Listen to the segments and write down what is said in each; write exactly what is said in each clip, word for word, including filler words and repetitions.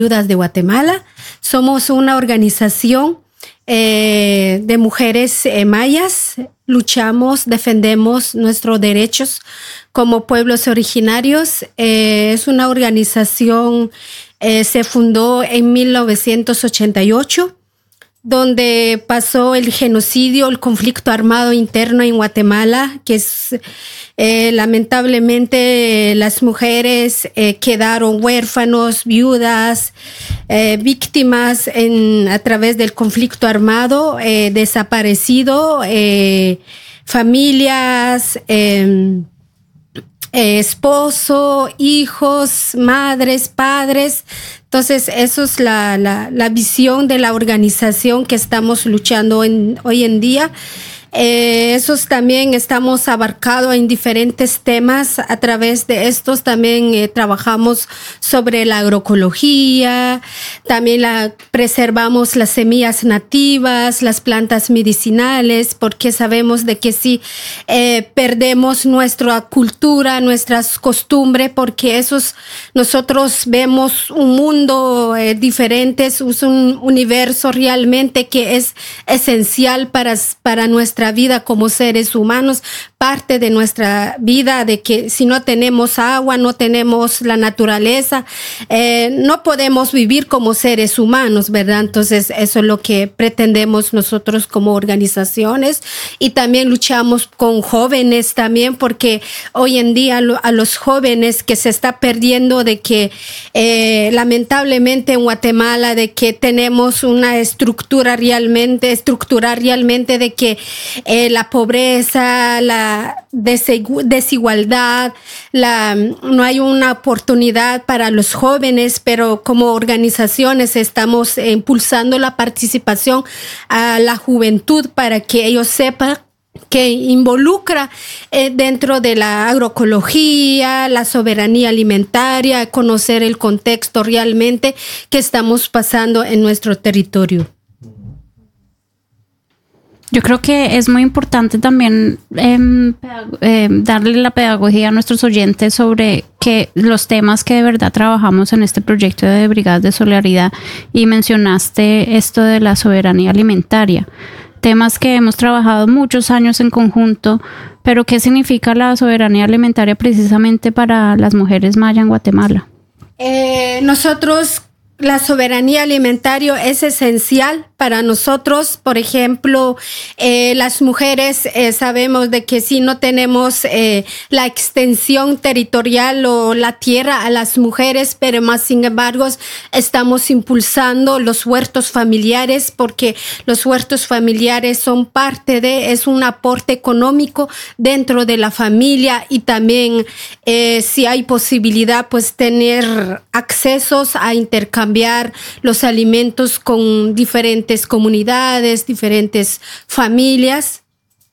Ayudas de Guatemala. Somos una organización eh, de mujeres eh, mayas. Luchamos, defendemos nuestros derechos como pueblos originarios. Eh, es una organización, eh, se fundó en mil novecientos ochenta y ocho, donde pasó el genocidio, el conflicto armado interno en Guatemala, que es eh, lamentablemente las mujeres eh, quedaron huérfanos, viudas, eh, víctimas en, a través del conflicto armado, eh, desaparecido, eh, familias, eh, eh, esposo, hijos, madres, padres. Entonces, eso es la, la, la visión de la organización que estamos luchando en, hoy en día. Eh, esos también estamos abarcados en diferentes temas. A través de estos también eh, trabajamos sobre la agroecología, también la, preservamos las semillas nativas, las plantas medicinales, porque sabemos de que si eh, perdemos nuestra cultura, nuestras costumbres, porque esos, nosotros vemos un mundo eh, diferente, es un universo realmente que es esencial para, para nuestra vida como seres humanos, parte de nuestra vida, de que si no tenemos agua, no tenemos la naturaleza, eh, no podemos vivir como seres humanos, ¿verdad? Entonces eso es lo que pretendemos nosotros como organizaciones, y también luchamos con jóvenes también, porque hoy en día a los jóvenes que se está perdiendo de que eh, lamentablemente en Guatemala de que tenemos una estructura realmente, estructural realmente de que Eh, la pobreza, la desigualdad, la, no hay una oportunidad para los jóvenes, pero como organizaciones estamos impulsando la participación a la juventud para que ellos sepan que involucra eh, dentro de la agroecología, la soberanía alimentaria, conocer el contexto realmente que estamos pasando en nuestro territorio. Yo creo que es muy importante también eh, eh, darle la pedagogía a nuestros oyentes sobre que los temas que de verdad trabajamos en este proyecto de Brigadas de Solidaridad, y mencionaste esto de la soberanía alimentaria, temas que hemos trabajado muchos años en conjunto, pero ¿qué significa la soberanía alimentaria precisamente para las mujeres maya en Guatemala? Eh, nosotros La soberanía alimentaria es esencial para nosotros. Por ejemplo, eh, las mujeres eh, sabemos de que si no tenemos eh, la extensión territorial o la tierra a las mujeres, pero más sin embargo estamos impulsando los huertos familiares, porque los huertos familiares son parte de, es un aporte económico dentro de la familia, y también eh, si hay posibilidad pues tener accesos a intercambiar los alimentos con diferentes comunidades, diferentes familias.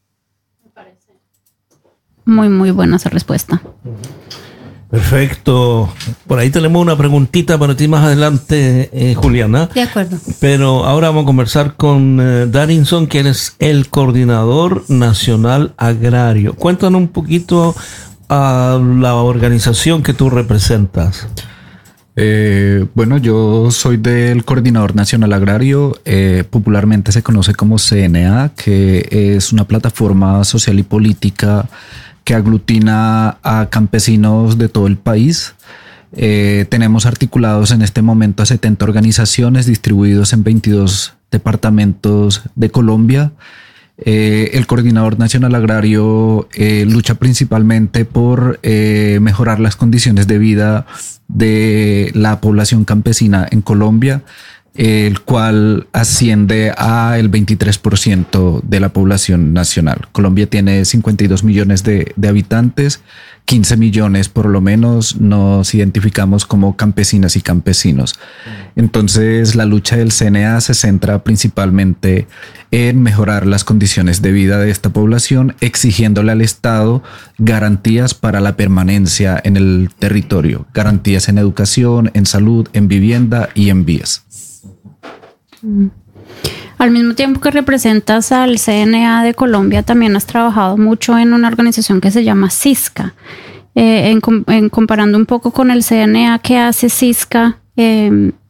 Muy, muy buena esa respuesta. Perfecto. Por ahí tenemos una preguntita para ti más adelante, eh, Juliana. De acuerdo. Pero ahora vamos a conversar con eh, Darinson, quien es el coordinador nacional agrario. Cuéntanos un poquito a la organización que tú representas. Eh, bueno, yo soy del Coordinador Nacional Agrario, eh, popularmente se conoce como C N A, que es una plataforma social y política que aglutina a campesinos de todo el país. Eh, tenemos articulados en este momento a setenta organizaciones distribuidos en veintidós departamentos de Colombia. Eh, el Coordinador Nacional Agrario eh, lucha principalmente por eh, mejorar las condiciones de vida de la población campesina en Colombia, eh, el cual asciende a el veintitrés por ciento de la población nacional. Colombia tiene cincuenta y dos millones de, de habitantes, quince millones por lo menos nos identificamos como campesinas y campesinos. Entonces la lucha del C N A se centra principalmente en mejorar las condiciones de vida de esta población, exigiéndole al Estado garantías para la permanencia en el territorio, garantías en educación, en salud, en vivienda y en vías. Al mismo tiempo que representas al C N A de Colombia, también has trabajado mucho en una organización que se llama CISCA. Eh, en, en comparando un poco con el C N A, ¿qué hace CISCA? Eh,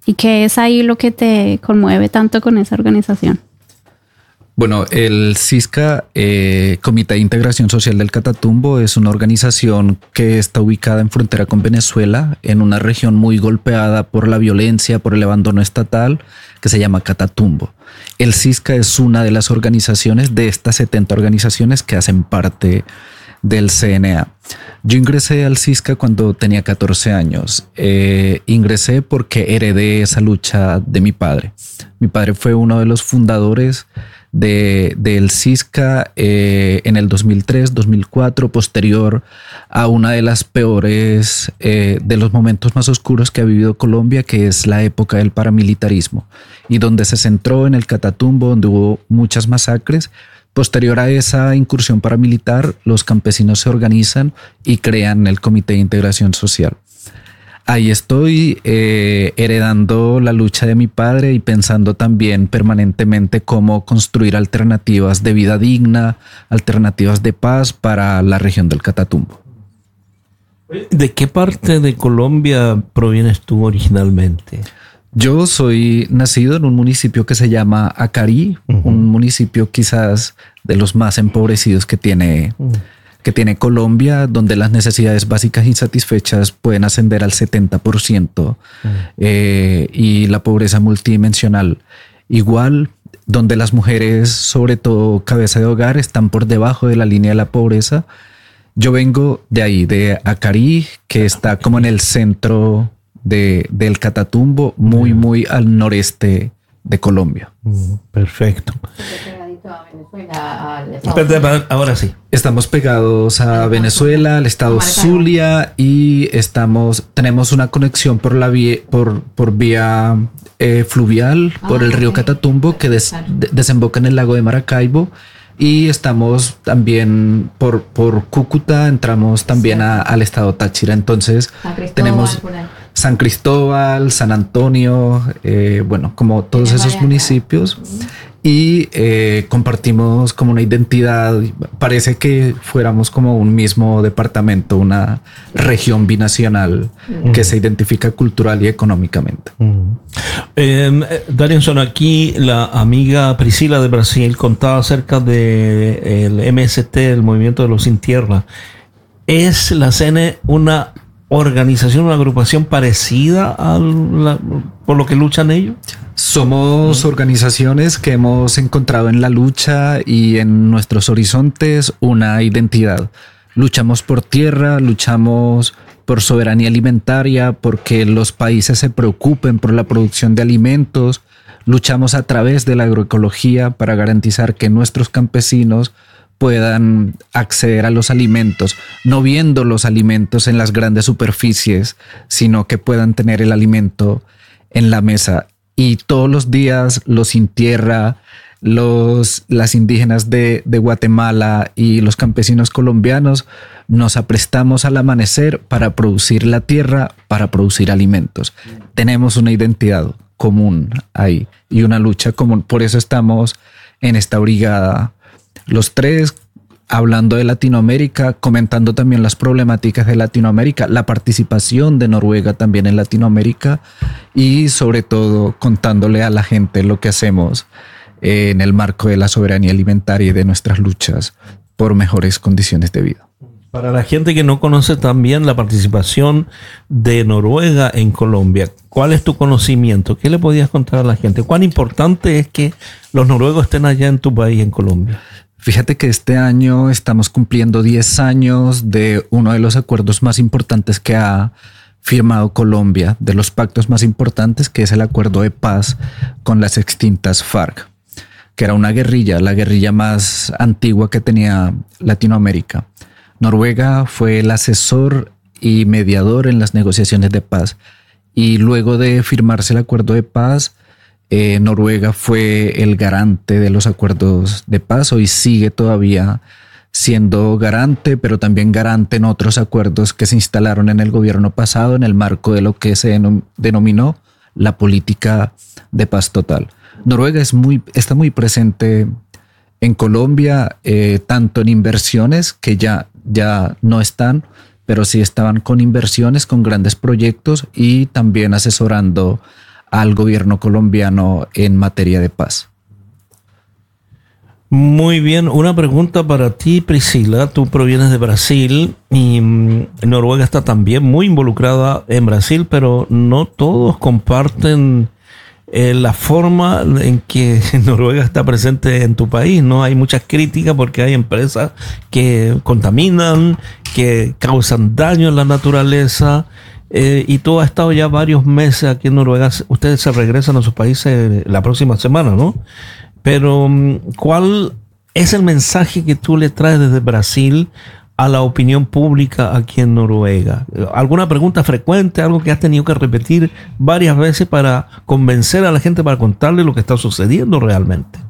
¿Y qué es ahí lo que te conmueve tanto con esa organización? Bueno, el CISCA, eh, Comité de Integración Social del Catatumbo, es una organización que está ubicada en frontera con Venezuela, en una región muy golpeada por la violencia, por el abandono estatal, que se llama Catatumbo. El CISCA es una de las organizaciones, de estas setenta organizaciones que hacen parte del C N A. Yo ingresé al CISCA cuando tenía catorce años. Eh, ingresé porque heredé esa lucha de mi padre. Mi padre fue uno de los fundadores de, del CISCA eh, en el dos mil tres, dos mil cuatro, posterior a una de las peores, eh, de los momentos más oscuros que ha vivido Colombia, que es la época del paramilitarismo, y donde se centró en el Catatumbo, donde hubo muchas masacres. Posterior a esa incursión paramilitar, los campesinos se organizan y crean el Comité de Integración Social. Ahí estoy eh, heredando la lucha de mi padre y pensando también permanentemente cómo construir alternativas de vida digna, alternativas de paz para la región del Catatumbo. ¿De qué parte de Colombia provienes tú originalmente? Yo soy nacido en un municipio que se llama Acarí, uh-huh. un municipio quizás de los más empobrecidos que tiene, uh-huh. que tiene Colombia, donde las necesidades básicas insatisfechas pueden ascender al setenta por ciento uh-huh. eh, y la pobreza multidimensional igual, donde las mujeres, sobre todo cabeza de hogar, están por debajo de la línea de la pobreza. Yo vengo de ahí, de Acarí, que está como en el centro De, del Catatumbo, muy, muy al noreste de Colombia. Perfecto. Ahora sí. Estamos pegados a Venezuela, al estado Zulia, y estamos, tenemos una conexión por la vía, por, por vía eh, fluvial, ah, por el río Catatumbo, que des, de, desemboca en el lago de Maracaibo. Y estamos también por, por Cúcuta, entramos también a, al estado Táchira. Entonces tenemos San Cristóbal, San Antonio, eh, bueno, como todos esos municipios. Y eh, compartimos como una identidad, parece que fuéramos como un mismo departamento, una región binacional uh-huh. que se identifica cultural y económicamente. Uh-huh. Eh, Darinson, aquí la amiga Priscila de Brasil contaba acerca del M S T, el Movimiento de los Sin Tierra. ¿Es la C N E una organización, una agrupación parecida a la, por lo que luchan ellos? Somos organizaciones que hemos encontrado en la lucha y en nuestros horizontes una identidad. Luchamos por tierra, luchamos por soberanía alimentaria, porque los países se preocupen por la producción de alimentos. Luchamos a través de la agroecología para garantizar que nuestros campesinos puedan acceder a los alimentos, no viendo los alimentos en las grandes superficies, sino que puedan tener el alimento en la mesa. Y todos los días los sin tierra, los, las indígenas de, de Guatemala y los campesinos colombianos nos aprestamos al amanecer para producir la tierra, para producir alimentos. Tenemos una identidad común ahí y una lucha común. Por eso estamos en esta brigada, los tres, hablando de Latinoamérica, comentando también las problemáticas de Latinoamérica, la participación de Noruega también en Latinoamérica y sobre todo contándole a la gente lo que hacemos en el marco de la soberanía alimentaria y de nuestras luchas por mejores condiciones de vida. Para la gente que no conoce también la participación de Noruega en Colombia, ¿cuál es tu conocimiento? ¿Qué le podías contar a la gente? ¿Cuán importante es que los noruegos estén allá en tu país, en Colombia? Fíjate que este año estamos cumpliendo diez años de uno de los acuerdos más importantes que ha firmado Colombia, de los pactos más importantes, que es el acuerdo de paz con las extintas FARC, que era una guerrilla, la guerrilla más antigua que tenía Latinoamérica. Noruega fue el asesor y mediador en las negociaciones de paz. Y luego de firmarse el acuerdo de paz, Eh, Noruega fue el garante de los acuerdos de paz. Hoy sigue todavía siendo garante, pero también garante en otros acuerdos que se instalaron en el gobierno pasado en el marco de lo que se denom- denominó la política de paz total. Noruega es muy, está muy presente en Colombia, eh, tanto en inversiones que ya, ya no están, pero sí estaban con inversiones, con grandes proyectos y también asesorando al gobierno colombiano en materia de paz. Muy bien, una pregunta para ti, Priscila. Tú provienes de Brasil y mm, Noruega está también muy involucrada en Brasil, pero no todos comparten eh, la forma en que Noruega está presente en tu país, ¿no? Hay muchas críticas porque hay empresas que contaminan, que causan daño en la naturaleza. Eh, y tú has estado ya varios meses aquí en Noruega. Ustedes se regresan a sus países la próxima semana, ¿no? Pero, ¿cuál es el mensaje que tú le traes desde Brasil a la opinión pública aquí en Noruega? ¿Alguna pregunta frecuente, algo que has tenido que repetir varias veces para convencer a la gente, para contarle lo que está sucediendo realmente?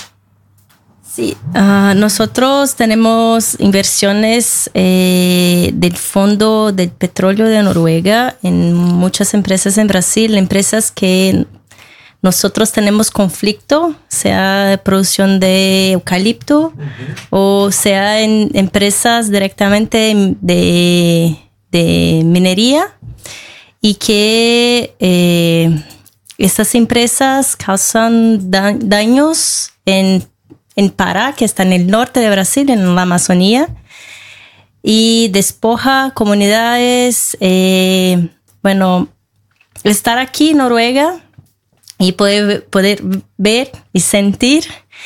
Sí, uh, nosotros tenemos inversiones eh, del Fondo del Petróleo de Noruega en muchas empresas en Brasil, empresas que nosotros tenemos conflicto, sea de producción de eucalipto, uh-huh, o sea en empresas directamente de, de minería, y que eh, estas empresas causan da- daños en, en Pará, que está en el norte de Brasil, en la Amazonía, y despoja comunidades. Eh, bueno, estar aquí en Noruega y poder, poder ver y sentir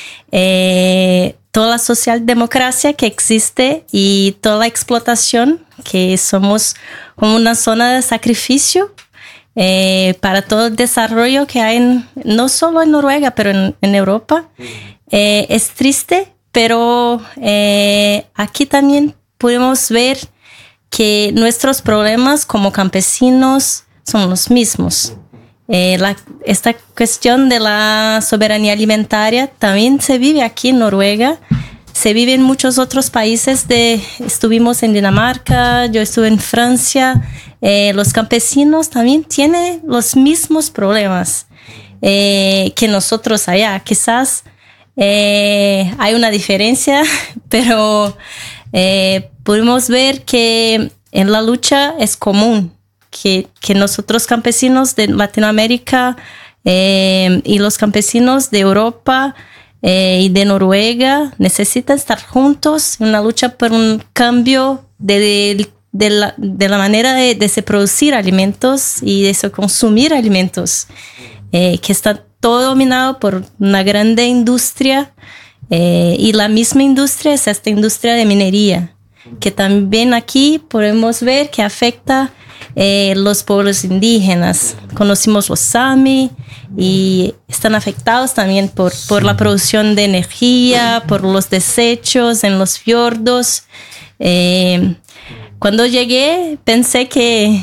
eh, toda la socialdemocracia que existe y toda la explotación, que somos como una zona de sacrificio eh, para todo el desarrollo que hay, en, no solo en Noruega, pero en, en Europa. Eh, es triste, pero eh, aquí también podemos ver que nuestros problemas como campesinos son los mismos. Eh, la, esta cuestión de la soberanía alimentaria también se vive aquí en Noruega, se vive en muchos otros países. De, estuvimos en Dinamarca, yo estuve en Francia. Eh, los campesinos también tienen los mismos problemas eh, que nosotros allá. Quizás eh, hay una diferencia, pero eh, pudimos ver que en la lucha es común. Que, que nosotros campesinos de Latinoamérica eh, y los campesinos de Europa eh, y de Noruega necesitan estar juntos en una lucha por un cambio de, de, de, la, de la manera de, de se producir alimentos y de se consumir alimentos, eh, que está todo dominado por una grande industria eh, y la misma industria es esta industria de minería, que también aquí podemos ver que afecta Eh, los pueblos indígenas. Conocimos los Sami y están afectados también por, por la producción de energía, por los desechos en los fiordos. Eh, cuando llegué pensé que,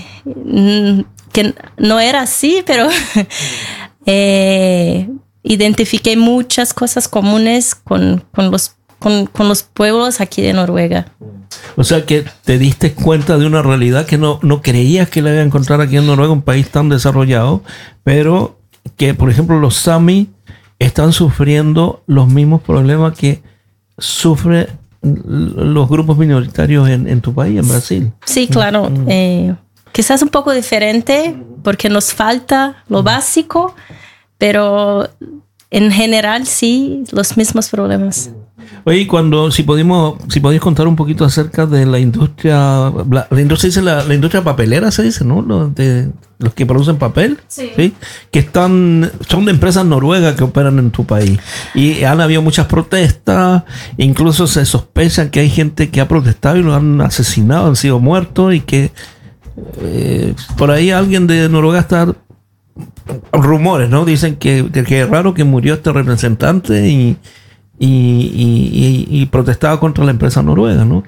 que no era así, pero eh, identifiqué muchas cosas comunes con, con los Con, con los pueblos aquí de Noruega. O sea que te diste cuenta de una realidad que no, no creías que la iba a encontrar aquí en Noruega, un país tan desarrollado, pero que, por ejemplo, los Sami están sufriendo los mismos problemas que sufren los grupos minoritarios en, en tu país, en Brasil. Sí, claro. Mm. Eh, quizás un poco diferente porque nos falta lo básico, pero en general sí, los mismos problemas. Oye, cuando, si podemos, si podéis contar un poquito acerca de la industria, la, la industria dice la, la industria papelera, se dice, ¿no? Los, de, los que producen papel, sí. ¿sí? Que están, son de empresas noruegas que operan en tu país. Y han habido muchas protestas, incluso se sospecha que hay gente que ha protestado y lo han asesinado, han sido muertos, y que eh, por ahí alguien de Noruega está, rumores, ¿no? Dicen que, que es raro que murió este representante y Y, y, y, y protestaba contra la empresa noruega, ¿no?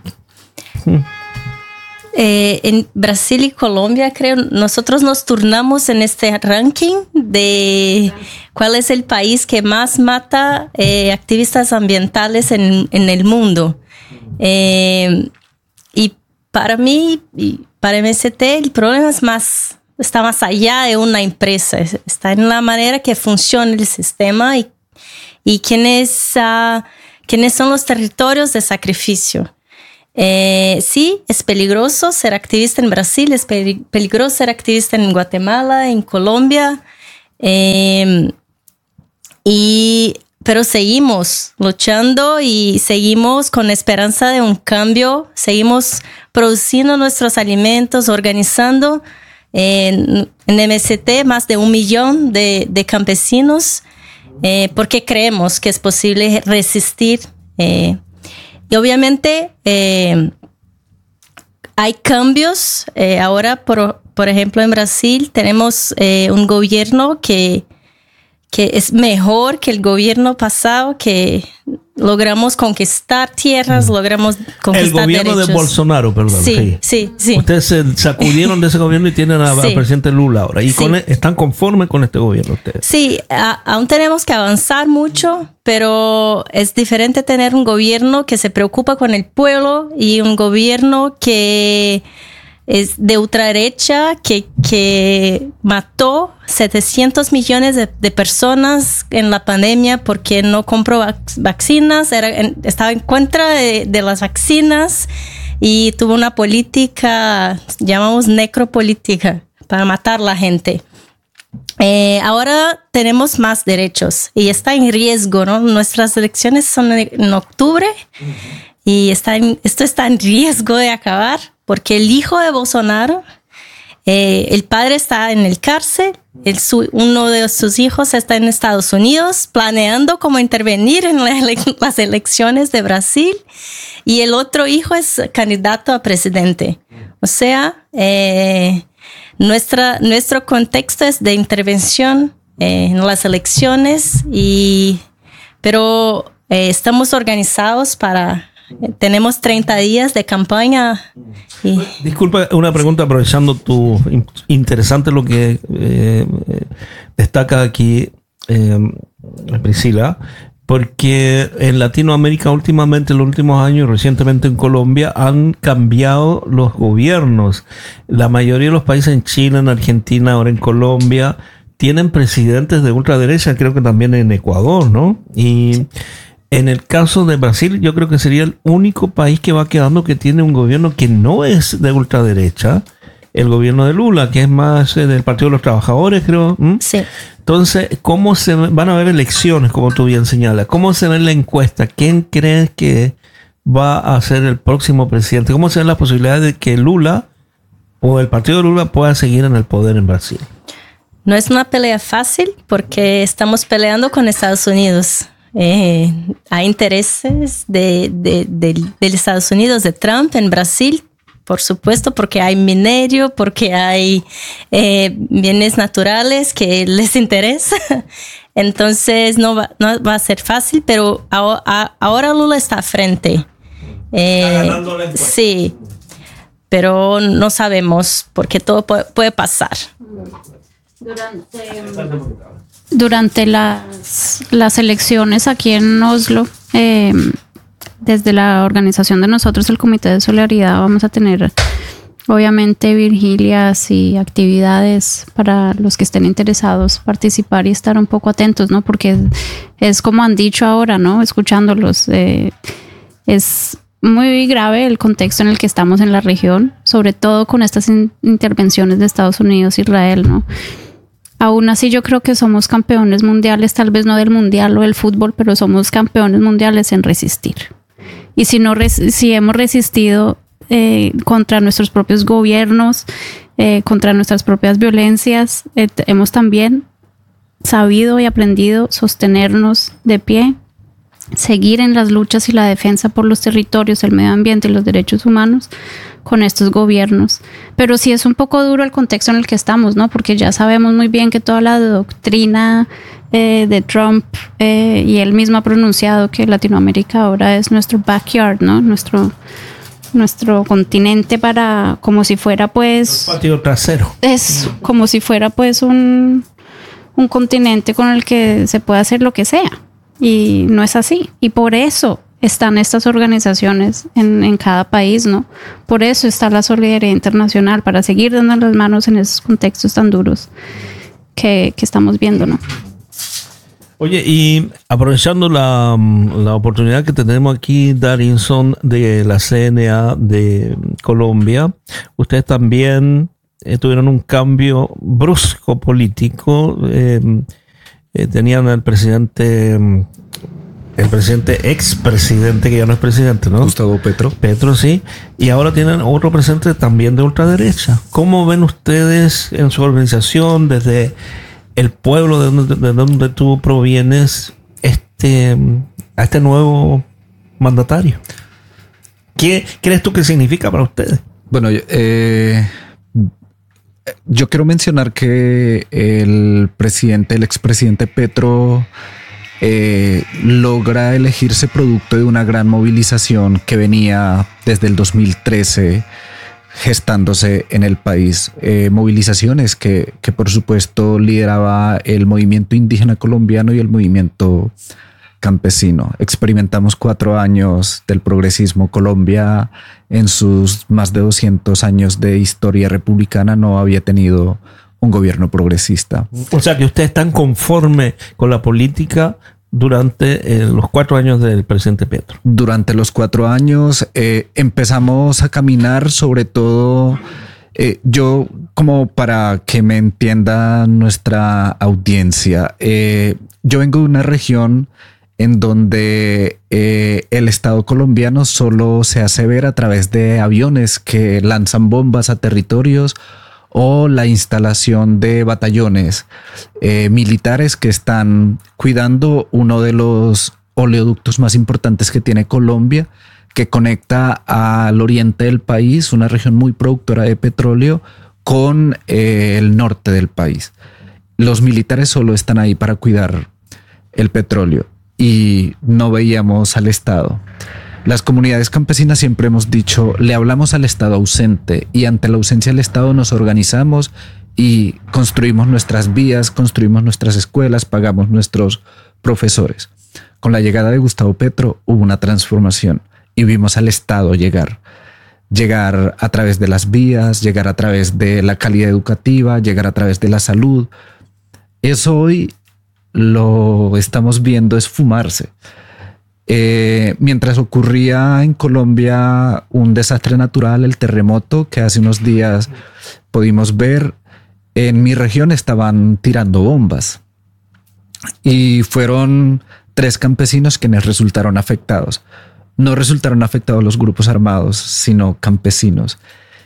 Eh, en Brasil y Colombia, creo, nosotros nos turnamos en este ranking de cuál es el país que más mata eh, activistas ambientales en, en el mundo. Eh, y para mí, y para M S T, el problema es más, está más allá de una empresa, está en la manera que funciona el sistema y y quiénes, uh, quiénes son los territorios de sacrificio. Eh, sí, es peligroso ser activista en Brasil, es peligroso ser activista en Guatemala, en Colombia, Eh, y, pero seguimos luchando y seguimos con esperanza de un cambio, seguimos produciendo nuestros alimentos, organizando en, en M S T más de un millón de, de campesinos, eh, porque creemos que es posible resistir. Eh, y obviamente eh, hay cambios. Eh, ahora, por, por ejemplo, en Brasil tenemos eh, un gobierno que, que es mejor que el gobierno pasado, que logramos conquistar tierras, logramos conquistar el gobierno derechos. de Bolsonaro, perdón. Sí, sí, sí. Ustedes se sacudieron de ese gobierno y tienen al Sí. presidente Lula ahora. ¿Y Sí. con, están conformes con este gobierno ustedes? Sí, a- aún tenemos que avanzar mucho, pero es diferente tener un gobierno que se preocupa con el pueblo y un gobierno que es de ultraderecha, que, que mató setecientos millones de, de personas en la pandemia porque no compró vac- vacinas, era en- estaba en contra de, de las vacinas y tuvo una política, llamamos necropolítica, para matar a la gente. Eh, ahora tenemos más derechos y está en riesgo, ¿no? Nuestras elecciones son en, en octubre y está en, esto está en riesgo de acabar porque el hijo de Bolsonaro, eh, el padre está en el cárcel, el su, uno de sus hijos está en Estados Unidos planeando cómo intervenir en la ele las elecciones de Brasil y el otro hijo es candidato a presidente. O sea, eh, Nuestra, nuestro contexto es de intervención eh, en las elecciones, y, pero eh, estamos organizados para, eh, tenemos treinta días de campaña. Y, Disculpa, una pregunta aprovechando tu in- interesante lo que eh, destaca aquí eh, Priscila, porque en Latinoamérica últimamente, en los últimos años, recientemente en Colombia, han cambiado los gobiernos. La mayoría de los países, en Chile, en Argentina, ahora en Colombia, tienen presidentes de ultraderecha, creo que también en Ecuador, ¿no? Y en el caso de Brasil, yo creo que sería el único país que va quedando que tiene un gobierno que no es de ultraderecha, el gobierno de Lula, que es más eh, del Partido de los Trabajadores, creo. ¿Mm? sí. Entonces, ¿cómo se van a haber elecciones, como tú bien señalas? ¿Cómo se ve la encuesta? ¿Quién crees que va a ser el próximo presidente? ¿Cómo se ven las posibilidades de que Lula o el partido de Lula pueda seguir en el poder en Brasil? No es una pelea fácil porque estamos peleando con Estados Unidos. Eh, hay intereses de, de, de, de Estados Unidos, de Trump en Brasil, por supuesto, porque hay minerio, porque hay eh, bienes naturales que les interesa. Entonces no va, no va a ser fácil, pero ahora, ahora Lula está frente. Eh, Está ganando la encuesta. Sí, pero no sabemos porque todo puede, puede pasar. Durante, durante las, las elecciones aquí en Oslo, eh, desde la organización de nosotros, el Comité de Solidaridad, vamos a tener obviamente vigilias y actividades para los que estén interesados participar y estar un poco atentos, ¿no? Porque es, es como han dicho ahora, ¿no? Escuchándolos, eh, es muy grave el contexto en el que estamos en la región, sobre todo con estas in- intervenciones de Estados Unidos, Israel, ¿no? Aún así yo creo que somos campeones mundiales, tal vez no del mundial o del fútbol, pero somos campeones mundiales en resistir. Y si, no res- si hemos resistido eh, contra nuestros propios gobiernos, eh, contra nuestras propias violencias, eh, t- hemos también sabido y aprendido sostenernos de pie, seguir en las luchas y la defensa por los territorios, el medio ambiente y los derechos humanos con estos gobiernos. Pero sí es un poco duro el contexto en el que estamos, ¿no? Porque ya sabemos muy bien que toda la doctrina eh, de Trump, eh, y él mismo ha pronunciado que Latinoamérica ahora es nuestro backyard, ¿no? Nuestro, nuestro continente para, como si fuera pues... Patio trasero. Es como si fuera pues un, un continente con el que se puede hacer lo que sea. Y no es así. Y por eso están estas organizaciones en, en cada país, ¿no? Por eso está la solidaridad internacional, para seguir dando las manos en esos contextos tan duros que, que estamos viendo, ¿no? Oye, y aprovechando la, la oportunidad que tenemos aquí, Darinson, de la C N A de Colombia, ustedes también eh, tuvieron un cambio brusco político. Eh, eh, tenían al presidente, el presidente expresidente, que ya no es presidente, ¿no? Gustavo Petro. Petro, sí. Y ahora tienen otro presidente también de ultraderecha. ¿Cómo ven ustedes en su organización, desde el pueblo de donde, de donde tú provienes, este, a este nuevo mandatario? ¿Qué crees tú que significa para ustedes? Bueno, eh, yo quiero mencionar que el presidente, el expresidente Petro, eh, logra elegirse producto de una gran movilización que venía desde el dos mil trece gestándose en el país. Eh, movilizaciones que, que por supuesto lideraba el movimiento indígena colombiano y el movimiento campesino. Experimentamos cuatro años del progresismo. Colombia, en sus más de doscientos años de historia republicana, no había tenido un gobierno progresista. O sea que ustedes están conformes con la política durante eh, los cuatro años del presidente Petro. Durante los cuatro años eh, empezamos a caminar, sobre todo eh, yo, como para que me entienda nuestra audiencia, eh, yo vengo de una región en donde eh, el Estado colombiano solo se hace ver a través de aviones que lanzan bombas a territorios o la instalación de batallones eh, militares que están cuidando uno de los oleoductos más importantes que tiene Colombia, que conecta al oriente del país, una región muy productora de petróleo, con eh, el norte del país. Los militares solo están ahí para cuidar el petróleo y no veíamos al Estado. Las comunidades campesinas siempre hemos dicho, le hablamos al Estado ausente, y ante la ausencia del Estado nos organizamos y construimos nuestras vías, construimos nuestras escuelas, pagamos nuestros profesores. Con la llegada de Gustavo Petro hubo una transformación y vimos al Estado llegar. Llegar a través de las vías, llegar a través de la calidad educativa, llegar a través de la salud. Eso hoy lo estamos viendo esfumarse. Eh, mientras ocurría en Colombia un desastre natural, el terremoto que hace unos días pudimos ver, en mi región estaban tirando bombas y fueron tres campesinos quienes resultaron afectados. No resultaron afectados los grupos armados, sino campesinos.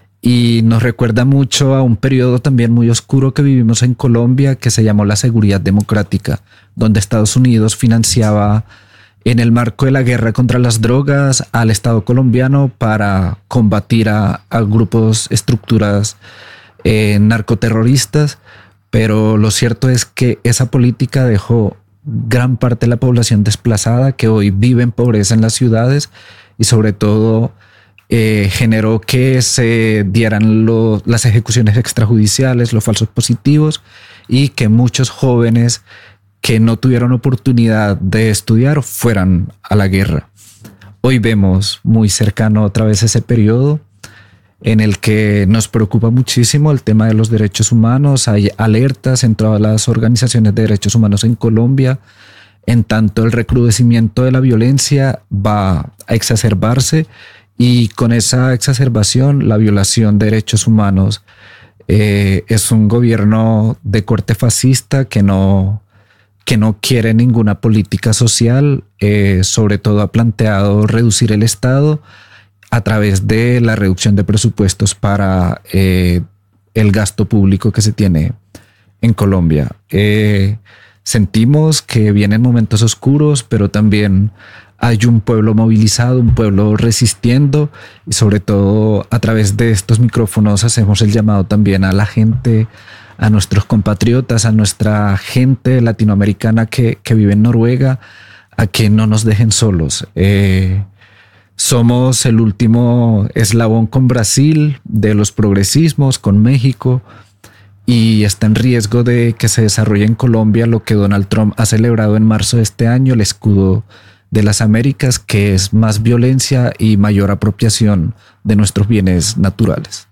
Y nos recuerda mucho a un periodo también muy oscuro que vivimos en Colombia, que se llamó la seguridad democrática, donde Estados Unidos financiaba, en el marco de la guerra contra las drogas, al Estado colombiano para combatir a, a grupos, estructuras eh, narcoterroristas. Pero lo cierto es que esa política dejó gran parte de la población desplazada, que hoy vive en pobreza en las ciudades, y sobre todo eh, generó que se dieran lo, las ejecuciones extrajudiciales, los falsos positivos, y que muchos jóvenes que no tuvieron oportunidad de estudiar fueran a la guerra. Hoy vemos muy cercano otra vez ese periodo en el que nos preocupa muchísimo el tema de los derechos humanos. Hay alertas en todas las organizaciones de derechos humanos en Colombia, en tanto el recrudecimiento de la violencia va a exacerbarse, y con esa exacerbación la violación de derechos humanos. Eh, es un gobierno de corte fascista que no, que no quiere ninguna política social, eh, sobre todo ha planteado reducir el Estado a través de la reducción de presupuestos para eh, el gasto público que se tiene en Colombia. Eh, sentimos que vienen momentos oscuros, pero también hay un pueblo movilizado, un pueblo resistiendo, y sobre todo a través de estos micrófonos hacemos el llamado también a la gente, a nuestros compatriotas, a nuestra gente latinoamericana que, que vive en Noruega, a que no nos dejen solos. Eh, somos el último eslabón con Brasil de los progresismos, con México, y está en riesgo de que se desarrolle en Colombia lo que Donald Trump ha celebrado en marzo de este año, el escudo de las Américas, que es más violencia y mayor apropiación de nuestros bienes naturales.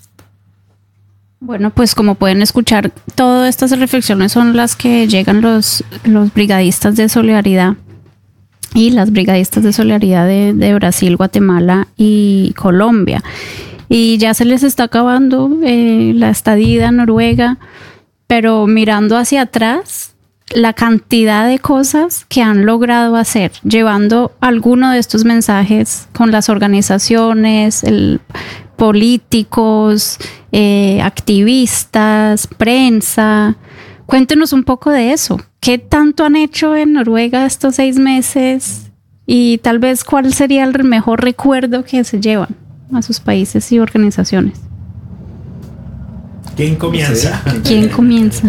Bueno, pues como pueden escuchar, todas estas reflexiones son las que llegan los, los brigadistas de solidaridad y las brigadistas de solidaridad de, de Brasil, Guatemala y Colombia. y ya se les está acabando eh, la estadía en Noruega, pero mirando hacia atrás, la cantidad de cosas que han logrado hacer, llevando alguno de estos mensajes con las organizaciones, el, políticos, eh, activistas, prensa. Cuéntenos un poco de eso. ¿Qué tanto han hecho en Noruega estos seis meses? Y tal vez cuál sería el mejor recuerdo que se llevan a sus países y organizaciones. ¿Quién comienza? ¿Quién comienza?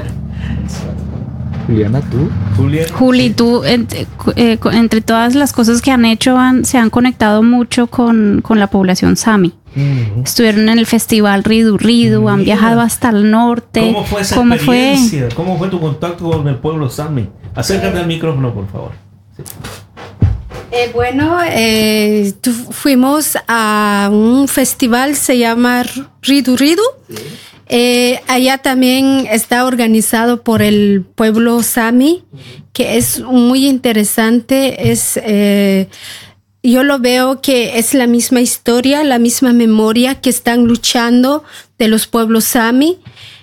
Juliana, tú. Juliana. Juli, tú, entre, eh, entre todas las cosas que han hecho, han, se han conectado mucho con, con la población Sami. Uh-huh. Estuvieron en el festival Ridu Ridu, Mira. han viajado hasta el norte. ¿Cómo fue esa ¿Cómo experiencia? Fue? ¿Cómo fue tu contacto con el pueblo Sami? Acércate al micrófono, por favor. Sí. Eh, bueno, eh, tu, fuimos a un festival, se llama Ridu Ridu. Sí. Eh, allá también está organizado por el pueblo Sami, que es muy interesante. Es, eh, yo lo veo que es la misma historia, la misma memoria que están luchando de los pueblos Sami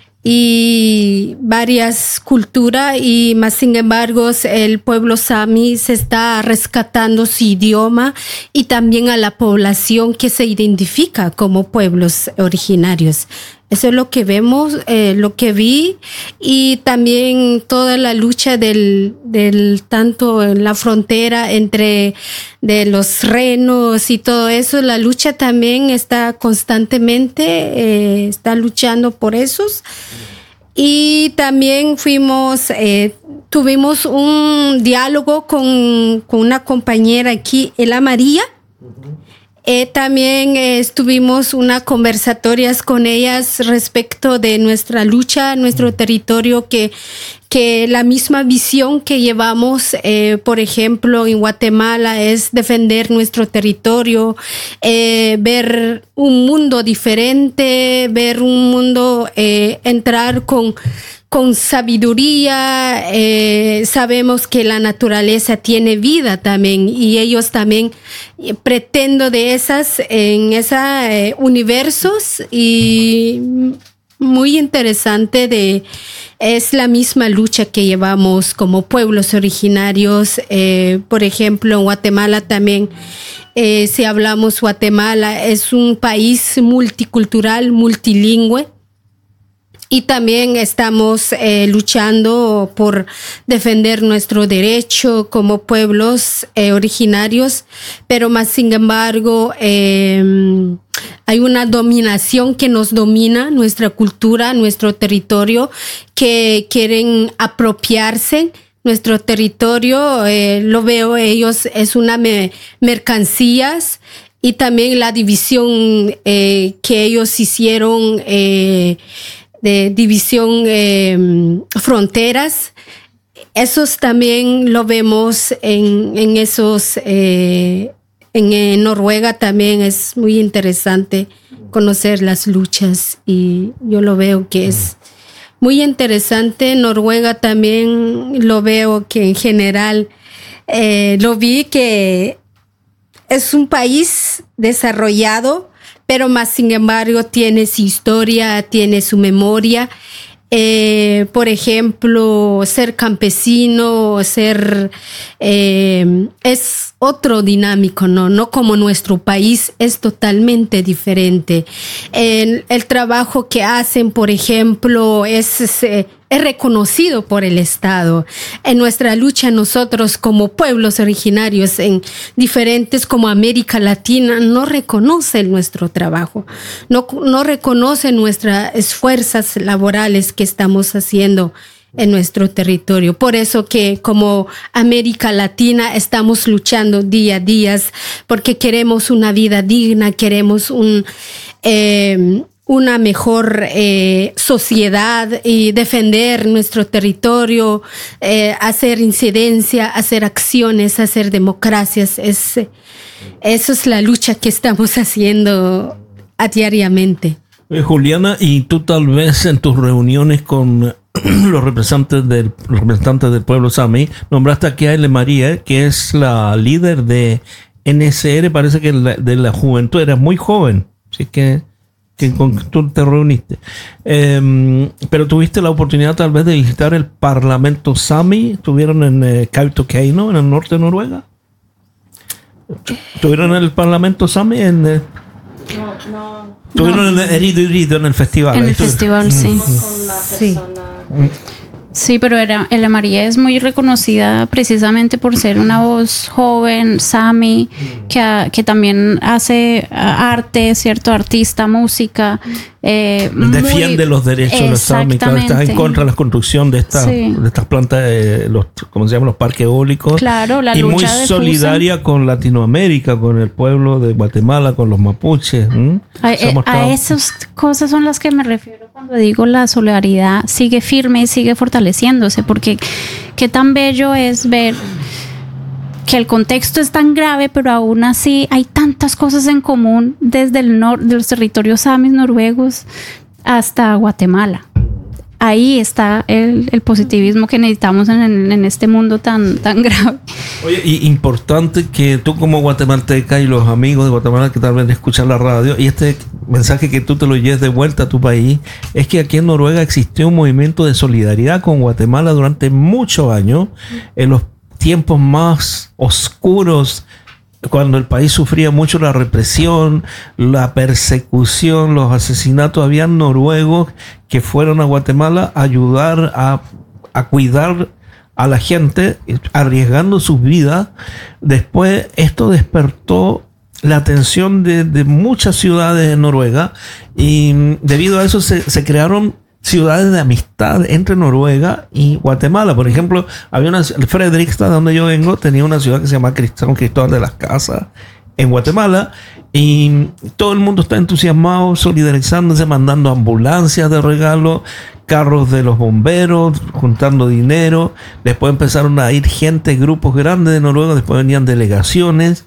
y varias culturas, y más sin embargo el pueblo Sami se está rescatando su idioma y también a la población que se identifica como pueblos originarios. Eso es lo que vemos, eh, lo que vi, y también toda la lucha del, del tanto en la frontera entre de los renos y todo eso. La lucha también está constantemente, eh, está luchando por esos. Y también fuimos, eh, tuvimos un diálogo con, con una compañera aquí, Ela María. Eh, también eh, estuvimos unas conversatorias con ellas respecto de nuestra lucha, nuestro territorio, que, que la misma visión que llevamos, eh, por ejemplo, en Guatemala es defender nuestro territorio, eh, ver un mundo diferente, ver un mundo, eh, entrar con... con sabiduría. Eh, sabemos que la naturaleza tiene vida también, y ellos también eh, pretendo de esas en esos eh, universos, y muy interesante de es la misma lucha que llevamos como pueblos originarios. Eh, por ejemplo, en Guatemala también, eh, si hablamos Guatemala, es un país multicultural, multilingüe. Y también estamos eh, luchando por defender nuestro derecho como pueblos eh, originarios, pero más sin embargo eh, hay una dominación que nos domina, nuestra cultura, nuestro territorio, que quieren apropiarse. Nuestro territorio, eh, lo veo ellos, es una me- mercancías, y también la división eh, que ellos hicieron, eh, de división eh, fronteras, esos también lo vemos en, en esos, eh, en, en Noruega también es muy interesante conocer las luchas, y yo lo veo que es muy interesante. Noruega también lo veo que en general, eh, lo vi que es un país desarrollado, pero más sin embargo tiene su historia, tiene su memoria. Eh, por ejemplo, ser campesino, ser eh, es otro dinámico, ¿no? No como nuestro país, es totalmente diferente. El, el trabajo que hacen, por ejemplo, es, es, es reconocido por el Estado. En nuestra lucha, nosotros como pueblos originarios en diferentes, como América Latina, no reconocen nuestro trabajo, no, no reconocen nuestras esfuerzos laborales que estamos haciendo en nuestro territorio. Por eso que como América Latina estamos luchando día a día, porque queremos una vida digna, queremos un... Eh, una mejor eh, sociedad, y defender nuestro territorio, eh, hacer incidencia, hacer acciones, hacer democracias. Es, eso es la lucha que estamos haciendo a diariamente. Eh, Juliana, y tú tal vez en tus reuniones con los representantes del, los representantes del pueblo Sami, nombraste aquí a Ela María, que es la líder de N S R, parece que la, de la juventud, era muy joven, así que que con que tú te reuniste. Eh, pero tuviste la oportunidad tal vez de visitar el Parlamento Sami. Estuvieron en eh, Kautokeino, en el norte de Noruega. ¿Estuvieron en el Parlamento Sami? En, eh, No, no. Estuvieron No. en Erido Irido, en el festival. En Ahí el estuve. festival, sí. Con la Sí. persona. Sí, pero era, Ela María es muy reconocida precisamente por ser una voz joven, Sami, que, ha- que también hace ah, arte, cierto, artista, música. Eh, Defiende muy- los derechos de los Sami. Claro, estás en Exactamente. contra de la construcción de estas, Sí. de estas plantas, eh, los, ¿cómo se llaman? Los parques eólicos. Claro, la y muy lucha de solidaria con Latinoamérica, con el pueblo de Guatemala, con los mapuches. ¿m? A, Se ha eh, mostrado- a esas cosas son las que me refiero cuando digo la solidaridad sigue firme y sigue fortaleciéndose, porque qué tan bello es ver que el contexto es tan grave, pero aún así hay tantas cosas en común desde el norte de los territorios samis noruegos hasta Guatemala. Ahí está el, el positivismo que necesitamos en, en- en este mundo tan, tan grave. Oye, y importante que tú como guatemalteca y los amigos de Guatemala que tal vez escuchan la radio, y este mensaje que tú te lo lleves de vuelta a tu país, es que aquí en Noruega existió un movimiento de solidaridad con Guatemala durante muchos años, en los tiempos más oscuros, cuando el país sufría mucho la represión, la persecución, los asesinatos. Había noruegos que fueron a Guatemala a ayudar a, a cuidar a la gente, arriesgando sus vidas. Después esto despertó la atención de, de muchas ciudades en Noruega, y debido a eso se, se crearon ciudades de amistad entre Noruega y Guatemala. Por ejemplo, había una Fredrikstad, donde yo vengo, tenía una ciudad que se llama San Cristóbal de las Casas en Guatemala, y todo el mundo está entusiasmado, solidarizándose, mandando ambulancias de regalo, carros de los bomberos, juntando dinero. Después empezaron a ir gente, grupos grandes de Noruega, después venían delegaciones.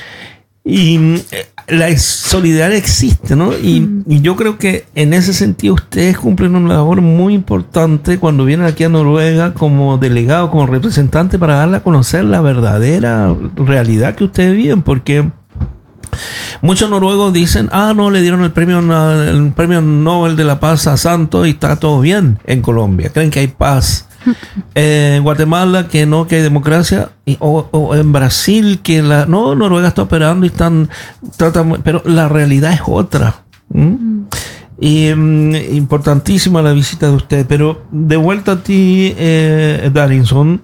Y eh, la solidaridad existe, ¿no? Y, mm. y yo creo que en ese sentido ustedes cumplen una labor muy importante cuando vienen aquí a Noruega como delegado, como representante, para darle a conocer la verdadera realidad que ustedes viven, porque muchos noruegos dicen, ah, no, le dieron el premio, el premio Nobel de la Paz a Santos y está todo bien en Colombia, creen que hay paz. Eh, en Guatemala que no, que hay democracia, y, o, o en Brasil que la no, Noruega está operando y están tratan, pero la realidad es otra. ¿Mm? Mm. Y um, importantísima la visita de usted. Pero de vuelta a ti, eh, Darinson,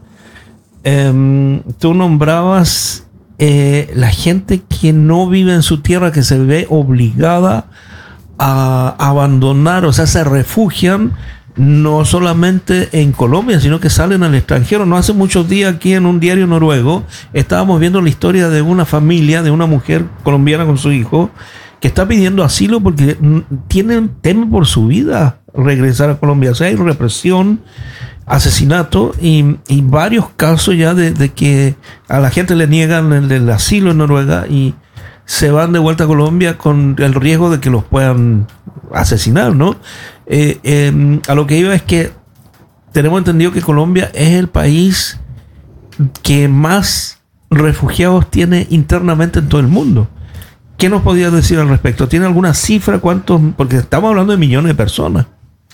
eh, tú nombrabas eh, la gente que no vive en su tierra, que se ve obligada a abandonar, o sea, se refugian no solamente en Colombia, sino que salen al extranjero. No hace muchos días aquí en un diario noruego estábamos viendo la historia de una familia, de una mujer colombiana con su hijo, que está pidiendo asilo porque tienen, temen por su vida regresar a Colombia. O sea, hay represión, asesinato y, y varios casos ya de, de que a la gente le niegan el, el asilo en Noruega y se van de vuelta a Colombia con el riesgo de que los puedan asesinar, ¿no? Eh, eh, a lo que iba es que tenemos entendido que Colombia es el país que más refugiados tiene internamente en todo el mundo. ¿Qué nos podías decir al respecto? ¿Tiene alguna cifra? ¿Cuántos? Porque estamos hablando de millones de personas.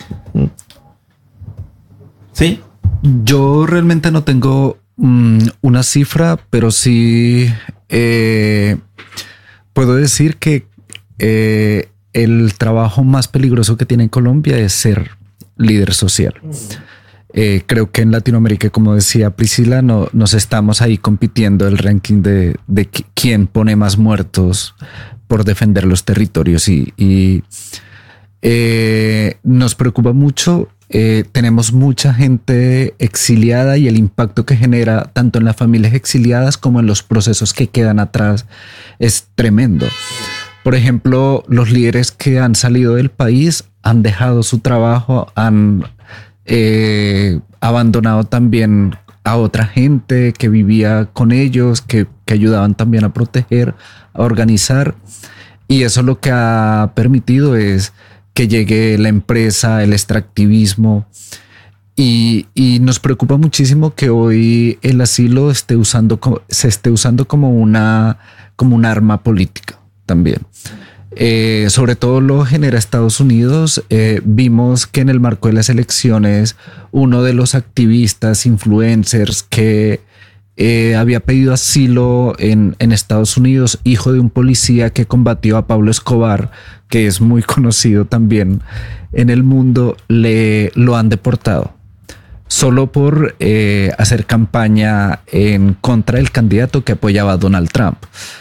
¿Sí? Yo realmente no tengo um, una cifra, pero sí eh, puedo decir que eh, el trabajo más peligroso que tiene en Colombia es ser líder social. Eh, creo que en Latinoamérica, como decía Priscila, no, nos estamos ahí compitiendo el ranking de, de quién pone más muertos por defender los territorios y, y eh, nos preocupa mucho. Eh, tenemos mucha gente exiliada y el impacto que genera tanto en las familias exiliadas como en los procesos que quedan atrás es tremendo. Por ejemplo, los líderes que han salido del país han dejado su trabajo, han eh, abandonado también a otra gente que vivía con ellos, que, que ayudaban también a proteger, a organizar. Y eso lo que ha permitido es que llegue la empresa, el extractivismo. Y, y nos preocupa muchísimo que hoy el asilo esté usando, se esté usando como una, como un arma política también. eh, sobre todo lo genera Estados Unidos. Eh, vimos que en el marco de las elecciones, uno de los activistas, influencers que eh, había pedido asilo en, en Estados Unidos, hijo de un policía que combatió a Pablo Escobar, que es muy conocido también en el mundo, le lo han deportado solo por eh, hacer campaña en contra del candidato que apoyaba a Donald Trump.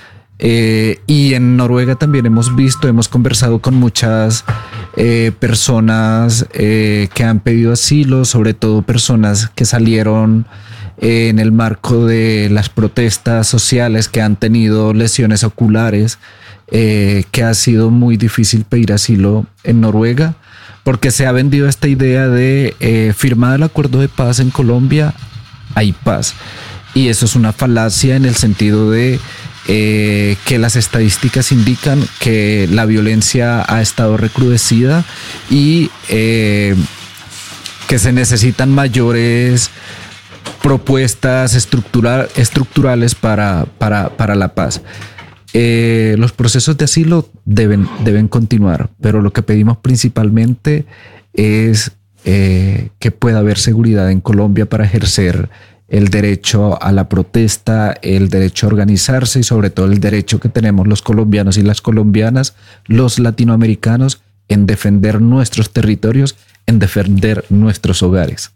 Eh, y en Noruega también hemos visto, hemos conversado con muchas eh, personas eh, que han pedido asilo, sobre todo personas que salieron eh, en el marco de las protestas sociales, que han tenido lesiones oculares, eh, que ha sido muy difícil pedir asilo en Noruega, porque se ha vendido esta idea de eh, firmado el acuerdo de paz en Colombia, hay paz. Y eso es una falacia en el sentido de eh, que las estadísticas indican que la violencia ha estado recrudecida y eh, que se necesitan mayores propuestas estructural, estructurales para, para, para la paz. Eh, los procesos de asilo deben, deben continuar, pero lo que pedimos principalmente es eh, que pueda haber seguridad en Colombia para ejercer el derecho a la protesta, el derecho a organizarse y sobre todo el derecho que tenemos los colombianos y las colombianas, los latinoamericanos, en defender nuestros territorios, en defender nuestros hogares.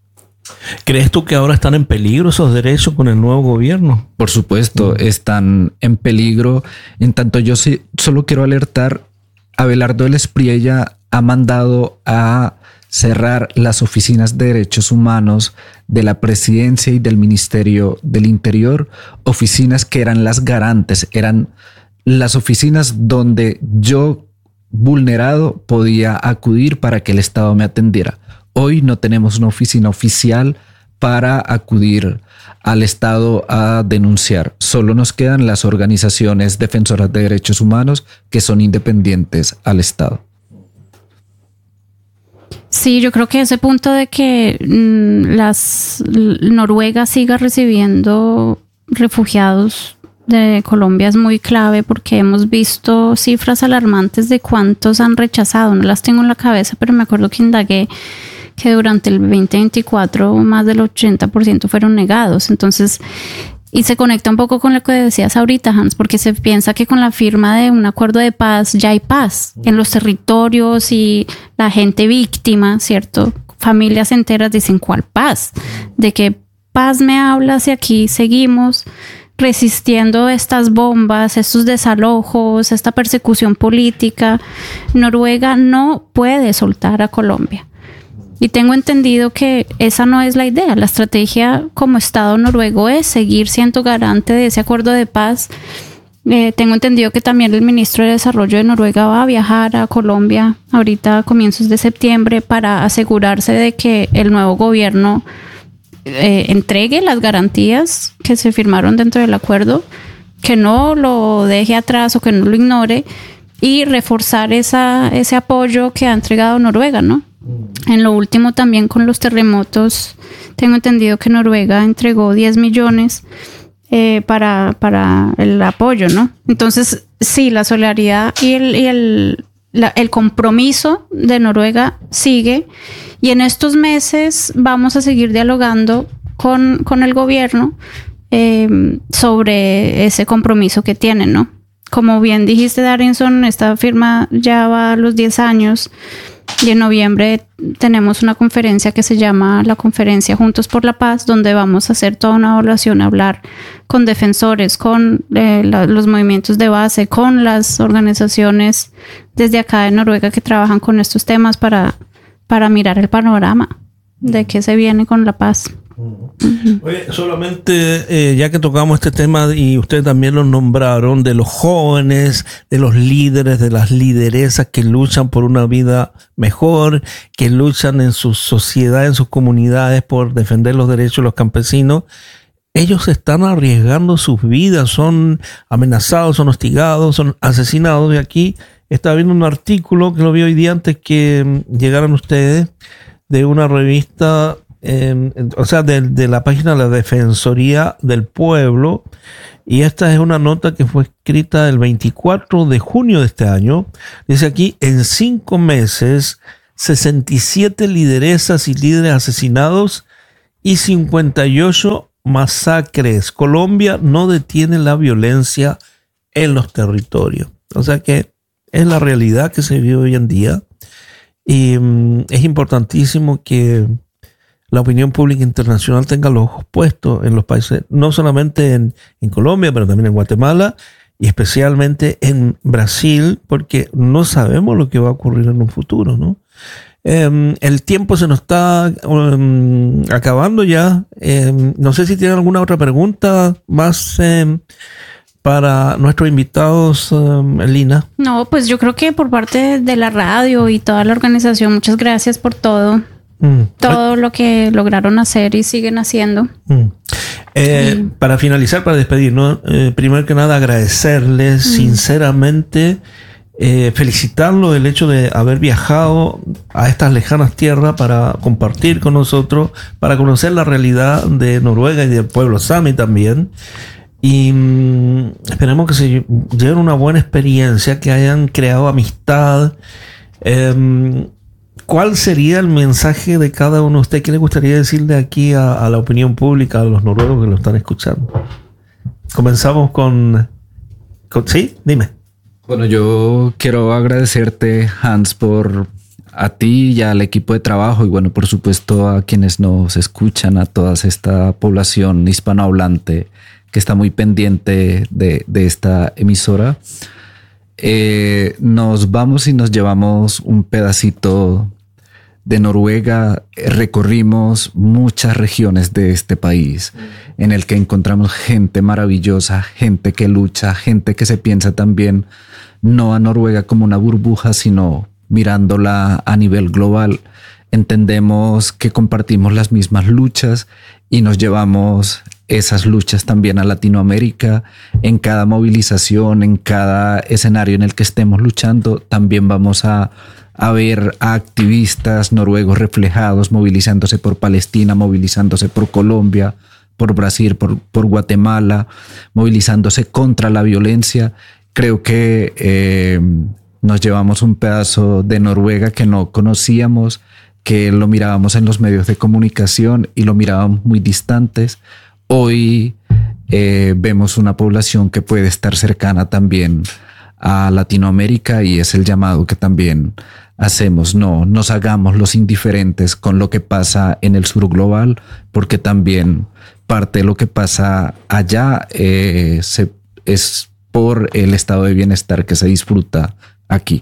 ¿Crees tú que ahora están en peligro esos derechos con el nuevo gobierno? Por supuesto, mm. están en peligro. En tanto, yo sí, solo quiero alertar, Abelardo del Espriella ha mandado a cerrar las oficinas de derechos humanos de la presidencia y del Ministerio del Interior, oficinas que eran las garantes, eran las oficinas donde yo, vulnerado, podía acudir para que el Estado me atendiera. Hoy no tenemos una oficina oficial para acudir al Estado a denunciar. Solo nos quedan las organizaciones defensoras de derechos humanos que son independientes al Estado. Sí, yo creo que ese punto de que mm, las Noruega siga recibiendo refugiados de Colombia es muy clave, porque hemos visto cifras alarmantes de cuántos han rechazado. No las tengo en la cabeza, pero me acuerdo que indagué que durante el veinte veinticuatro más del ochenta por ciento fueron negados. Entonces, y se conecta un poco con lo que decías ahorita, Hans, porque se piensa que con la firma de un acuerdo de paz ya hay paz en los territorios y la gente víctima, ¿cierto? Familias enteras dicen, ¿cuál paz? ¿De qué paz me hablas si aquí seguimos resistiendo estas bombas, estos desalojos, esta persecución política? Noruega no puede soltar a Colombia. Y tengo entendido que esa no es la idea. La estrategia como Estado noruego es seguir siendo garante de ese acuerdo de paz. Eh, tengo entendido que también el ministro de Desarrollo de Noruega va a viajar a Colombia ahorita a comienzos de septiembre para asegurarse de que el nuevo gobierno eh, entregue las garantías que se firmaron dentro del acuerdo, que no lo deje atrás o que no lo ignore, y reforzar esa, ese apoyo que ha entregado Noruega, ¿no? En lo último también con los terremotos, tengo entendido que Noruega entregó diez millones eh, para, para el apoyo, ¿no? Entonces, sí, la solidaridad y el, y el, la, el compromiso de Noruega sigue, y en estos meses vamos a seguir dialogando con, con el gobierno eh, sobre ese compromiso que tienen, ¿no? Como bien dijiste, Darinson, esta firma ya va a los diez años. Y en noviembre tenemos una conferencia que se llama la Conferencia Juntos por la Paz, donde vamos a hacer toda una evaluación, hablar con defensores, con eh, la, los movimientos de base, con las organizaciones desde acá de Noruega que trabajan con estos temas para, para mirar el panorama de qué se viene con la paz. Oye, solamente eh, ya que tocamos este tema y ustedes también lo nombraron, de los jóvenes, de los líderes, de las lideresas que luchan por una vida mejor, que luchan en su sociedad, en sus comunidades por defender los derechos de los campesinos, ellos están arriesgando sus vidas, son amenazados, son hostigados, son asesinados. Y aquí estaba viendo un artículo que lo vi hoy día antes que llegaran ustedes, de una revista eh, o sea, de, de la página de la Defensoría del Pueblo. Y esta es una nota que fue escrita el veinticuatro de junio de este año. Dice aquí, en cinco meses, sesenta y siete lideresas y líderes asesinados y cincuenta y ocho masacres. Colombia no detiene la violencia en los territorios. O sea que es la realidad que se vive hoy en día. Y um, es importantísimo que la opinión pública internacional tenga los ojos puestos en los países, no solamente en, en Colombia, pero también en Guatemala y especialmente en Brasil, porque no sabemos lo que va a ocurrir en un futuro, ¿no? Eh, el tiempo se nos está um, acabando ya. Eh, no sé si tienen alguna otra pregunta más eh, para nuestros invitados, um, Lina. No, pues yo creo que por parte de la radio y toda la organización, muchas gracias por todo. Mm. Todo lo que lograron hacer y siguen haciendo. Mm. Eh, y... Para finalizar, para despedirnos, eh, primero que nada agradecerles mm. sinceramente, eh, felicitarlo del hecho de haber viajado a estas lejanas tierras para compartir con nosotros, para conocer la realidad de Noruega y del pueblo Sami también. Y mmm, esperemos que se lleven una buena experiencia, que hayan creado amistad. Eh, ¿Cuál sería el mensaje de cada uno de ustedes? ¿Qué le gustaría decirle aquí a, a la opinión pública, a los noruegos que lo están escuchando? Comenzamos con, con... ¿Sí? Dime. Bueno, yo quiero agradecerte, Hans, por a ti y al equipo de trabajo y bueno, por supuesto a quienes nos escuchan, a toda esta población hispanohablante que está muy pendiente de, de esta emisora. Eh, nos vamos y nos llevamos un pedacito de Noruega. Recorrimos muchas regiones de este país en el que encontramos gente maravillosa, gente que lucha, gente que se piensa también no a Noruega como una burbuja, sino mirándola a nivel global. Entendemos que compartimos las mismas luchas y nos llevamos esas luchas también a Latinoamérica. En cada movilización, en cada escenario en el que estemos luchando, también vamos a, a ver a activistas noruegos reflejados, movilizándose por Palestina, movilizándose por Colombia, por Brasil, por, por Guatemala, movilizándose contra la violencia. Creo que eh, nos llevamos un pedazo de Noruega que no conocíamos, que lo mirábamos en los medios de comunicación y lo mirábamos muy distantes. Hoy eh, vemos una población que puede estar cercana también a Latinoamérica y es el llamado que también hacemos. No nos hagamos los indiferentes con lo que pasa en el sur global, porque también parte de lo que pasa allá eh, se, es por el estado de bienestar que se disfruta aquí.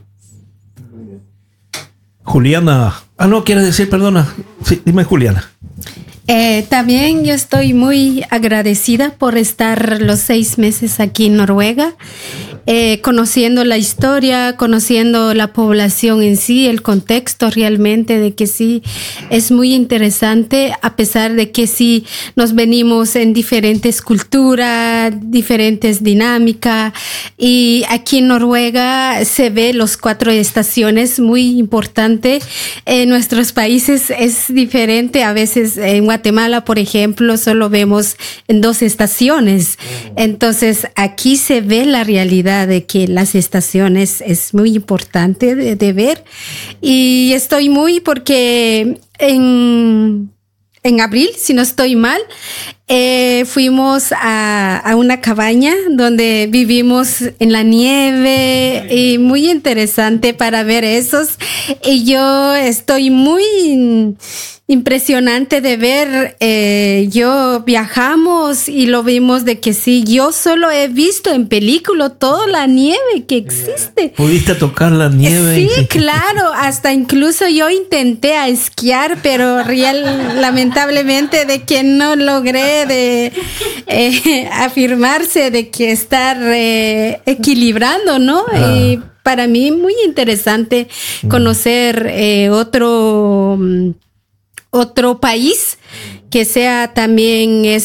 Juliana. Ah, no, quieres decir, perdona. Sí, dime, Juliana. Eh, también yo estoy muy agradecida por estar los seis meses aquí en Noruega, eh, conociendo la historia, conociendo la población en sí, el contexto realmente de que sí es muy interesante, a pesar de que sí nos venimos en diferentes culturas, diferentes dinámicas, y aquí en Noruega se ve los cuatro estaciones, muy importante. En nuestros países es diferente, a veces en Guatemala, por ejemplo, solo vemos en dos estaciones. Entonces, aquí se ve la realidad de que las estaciones es muy importante de, de ver. Y estoy muy porque en, en abril, si no estoy mal, eh, fuimos a, a una cabaña donde vivimos en la nieve y muy interesante para ver esos. Y yo estoy muy impresionante de ver. Eh, yo viajamos y lo vimos de que sí, yo solo he visto en película toda la nieve que existe. ¿Pudiste tocar la nieve? Sí, y... claro, hasta incluso yo intenté a esquiar, pero real, lamentablemente de que no logré de eh, afirmarse de que estar eh, equilibrando, ¿no? Ah. Y para mí muy interesante conocer eh, otro... otro país que sea también es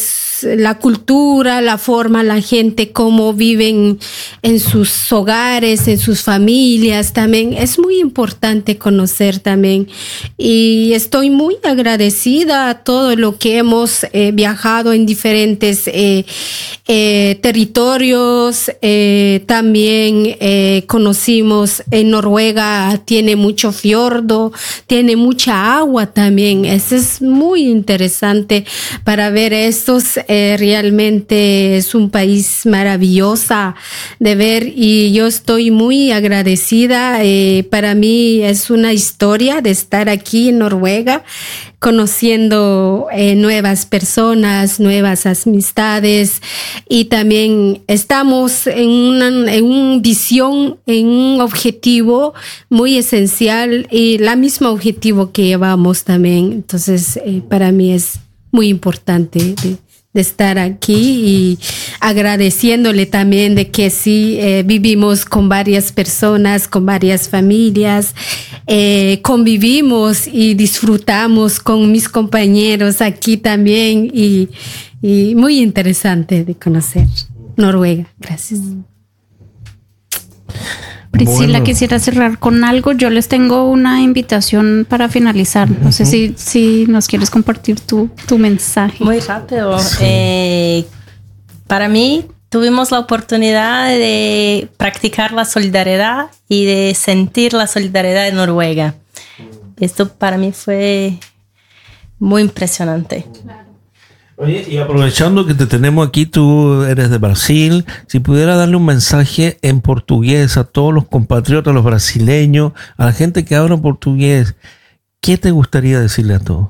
la cultura, la forma, la gente, cómo viven en sus hogares, en sus familias también. Es muy importante conocer también. Y estoy muy agradecida a todo lo que hemos eh, viajado en diferentes eh, eh, territorios. Eh, también eh, conocimos en Noruega, tiene mucho fiordo, tiene mucha agua también. Eso es muy interesante para ver estos. Eh, realmente es un país maravilloso de ver y yo estoy muy agradecida. Eh, para mí es una historia de estar aquí en Noruega, conociendo eh, nuevas personas, nuevas amistades, y también estamos en una en una visión, en un objetivo muy esencial y la misma objetivo que llevamos también. Entonces, eh, para mí es muy importante de, de estar aquí y agradeciéndole también de que sí eh, vivimos con varias personas, con varias familias, eh, convivimos y disfrutamos con mis compañeros aquí también y, y muy interesante de conocer Noruega. Gracias. Priscila, Bueno. quisiera cerrar con algo. Yo les tengo una invitación para finalizar. No uh-huh. sé si, si nos quieres compartir tu, tu mensaje. Muy rápido. Sí. Eh, para mí, tuvimos la oportunidad de practicar la solidaridad y de sentir la solidaridad de Noruega. Esto para mí fue muy impresionante. Oye, y aprovechando que te tenemos aquí, tú eres de Brasil, si pudiera darle un mensaje en portugués a todos los compatriotas, los brasileños, a la gente que habla portugués, ¿qué te gustaría decirle a todos?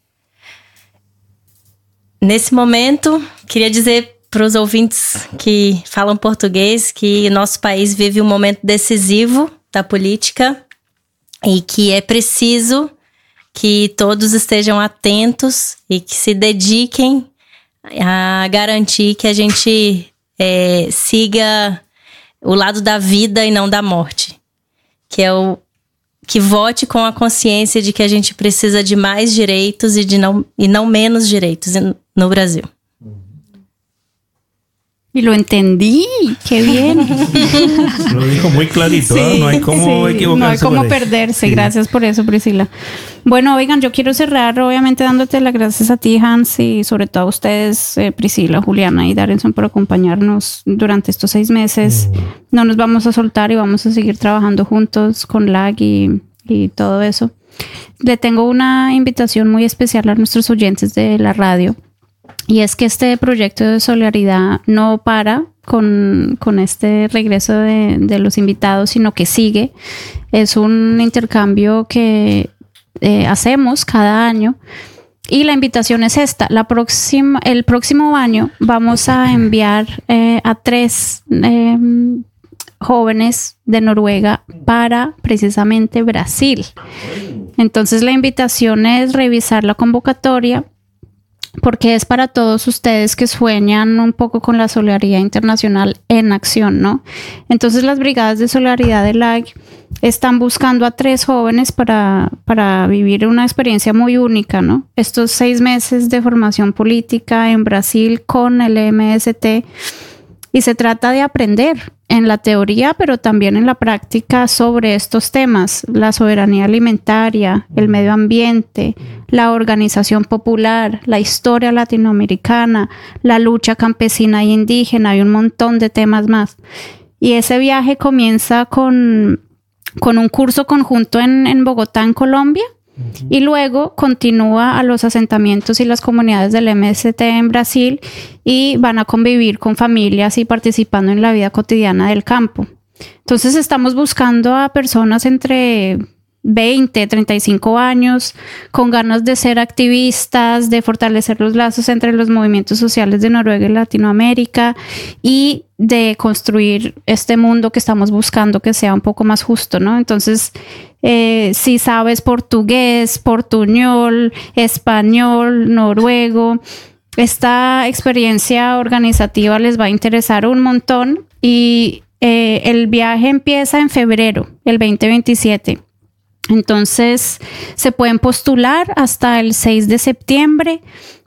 Nesse momento, queria dizer para os ouvintes que falam português que nosso país vive um momento decisivo da política e que é preciso que todos estejam atentos e que se dediquem a garantir que a gente é, siga o lado da vida e não da morte. Que é o que vote com a consciência de que a gente precisa de mais direitos e, de não, e não menos direitos no Brasil. Y lo entendí, qué bien. Lo dijo muy clarito, Sí, ¿eh? No hay cómo sí, equivocarse. no hay cómo por ahí. perderse. Sí. Gracias por eso, Priscila. Bueno, oigan, yo quiero cerrar obviamente dándote las gracias a ti, Hans, y sobre todo a ustedes, eh, Priscila, Juliana y Darinson, por acompañarnos durante estos seis meses. Mm. No nos vamos a soltar y vamos a seguir trabajando juntos con L A G y, y todo eso. Le tengo una invitación muy especial a nuestros oyentes de la radio. Y es que este proyecto de solidaridad no para con, con este regreso de, de los invitados, sino que sigue. Es un intercambio que eh, hacemos cada año. Y la invitación es esta. La próxima, el próximo año vamos a enviar eh, a tres eh, jóvenes de Noruega para precisamente Brasil. Entonces la invitación es revisar la convocatoria, porque es para todos ustedes que sueñan un poco con la solidaridad internacional en acción, ¿no? Entonces las brigadas de solidaridad de L A G están buscando a tres jóvenes para, para vivir una experiencia muy única, ¿no? Estos seis meses de formación política en Brasil con el M S T, y se trata de aprender en la teoría, pero también en la práctica sobre estos temas: la soberanía alimentaria, el medio ambiente, la organización popular, la historia latinoamericana, la lucha campesina y indígena y un montón de temas más. Y ese viaje comienza con, con un curso conjunto en, en Bogotá, en Colombia, uh-huh. y luego continúa a los asentamientos y las comunidades del M S T en Brasil, y van a convivir con familias y participando en la vida cotidiana del campo. Entonces estamos buscando a personas entre veinte, treinta y cinco años, con ganas de ser activistas, de fortalecer los lazos entre los movimientos sociales de Noruega y Latinoamérica, y de construir este mundo que estamos buscando que sea un poco más justo, ¿no? Entonces, eh, si sabes portugués, portuñol, español, noruego, esta experiencia organizativa les va a interesar un montón. Y eh, el viaje empieza en febrero, el veinte veintisiete. Entonces se pueden postular hasta el seis de septiembre.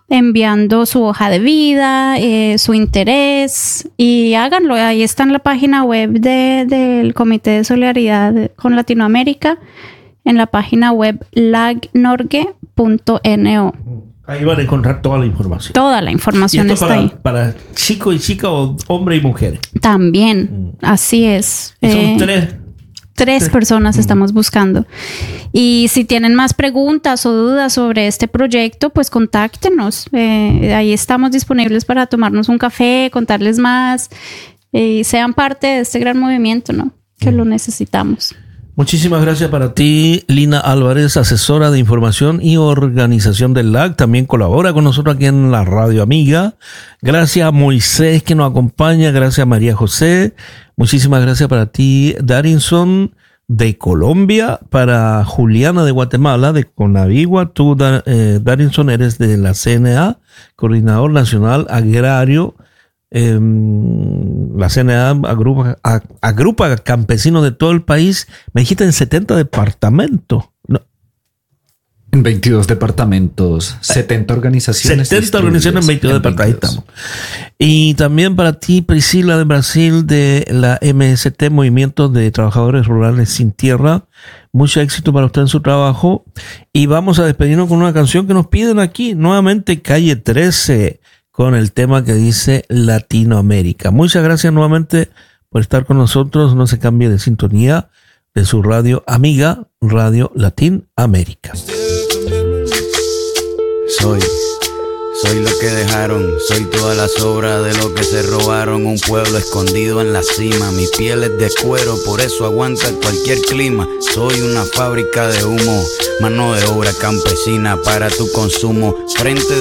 enviando su hoja de vida, eh, su interés, y háganlo. Ahí está en la página web de, del Comité de Solidaridad con Latinoamérica, en la página web lagnorge punto no. Ahí van a encontrar toda la información. Toda la información está para, ahí. Para chico y chica o hombre y mujer. También, mm. así es. Y son eh, tres. Tres personas estamos buscando. Y si tienen más preguntas o dudas sobre este proyecto, pues contáctenos. Eh, ahí estamos disponibles para tomarnos un café, contarles más eh, y sean parte de este gran movimiento, ¿no? Que lo necesitamos. Muchísimas gracias para ti, Lina Álvarez, asesora de información y organización del L A C. También colabora con nosotros aquí en la Radio Amiga. Gracias a Moisés que nos acompaña. Gracias a María José. Muchísimas gracias para ti, Darinson de Colombia. Para Juliana de Guatemala, de Conavigua. Tú, eh, Darinson, eres de la C N A, Coordinador Nacional Agrario. Eh, la C N A agrupa, agrupa campesinos de todo el país. Me dijiste en setenta departamentos. No. En veintidós departamentos, setenta organizaciones. setenta organizaciones en veintidós departamentos. Y también para ti, Priscila de Brasil, de la M S T, Movimiento de Trabajadores Rurales Sin Tierra. Mucho éxito para usted en su trabajo. Y vamos a despedirnos con una canción que nos piden aquí. Nuevamente, Calle trece, con el tema que dice Latinoamérica. Muchas gracias nuevamente por estar con nosotros. No se cambie de sintonía de su radio amiga, Radio Latin América. Soy, soy lo que dejaron, soy toda la sobra de lo que se robaron. Un pueblo escondido en la cima, mi piel es de cuero, por eso aguanta cualquier clima. Soy una fábrica de humo, mano de obra campesina para tu consumo. Frente